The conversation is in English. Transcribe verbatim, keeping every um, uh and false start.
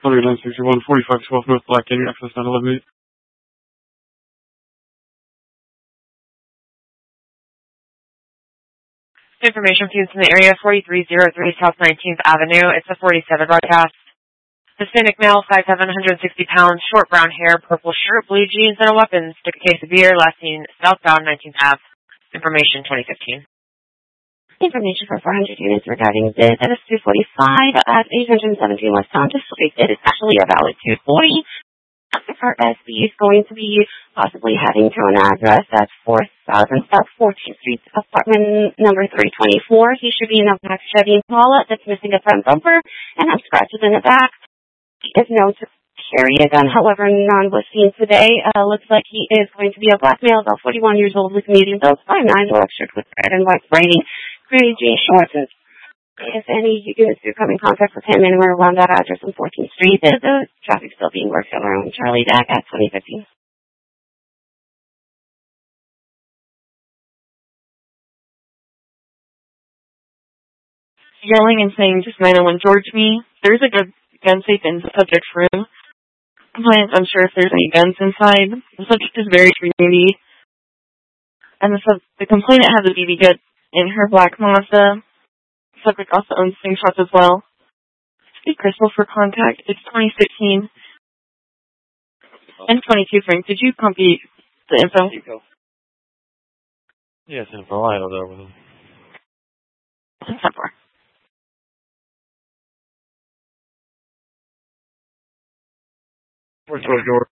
nine sixty-one, forty-five twelve North Black Canyon, access nine eleven eight. Information feeds in the area forty-three oh three South nineteenth Avenue. It's a forty-seven broadcast. Hispanic male, five seven, one hundred sixty pounds, short brown hair, purple shirt, blue jeans, and a weapon. Stick a case of beer, last seen southbound nineteenth Avenue. Information twenty fifteen. Information for four hundred units regarding this. That is two forty-five at eight seventeen West Thompson Street. It is actually a valid two forty. Our S B is going to be possibly heading to an address at four thousand South fourteenth Street, apartment number three twenty-four. He should be in a black Chevy Impala that's missing a front bumper and have scratches in the back. He is known to carry a gun. However, none was seen today. Uh, looks like he is going to be a black male, about forty-one years old, with medium build, five nine, black shirt with red and white writing, gray jean shorts, and if any units do come in contact with him anywhere around that address on fourteenth Street, the, the traffic's still being worked out around Charlie Dack at twenty fifteen. Yelling and saying just nine oh one George me. There's a good gun safe in the subject's room. Complainant's unsure if there's any guns inside. The subject is very community. And the, sub- the complainant has a B B gun in her black Mazda. Subject also owns slingshots as well. Speak Crystal for contact. It's twenty sixteen. And twenty-two, Frank. Did you copy the info? Yes, info. I know that with him. ten four. Where's George?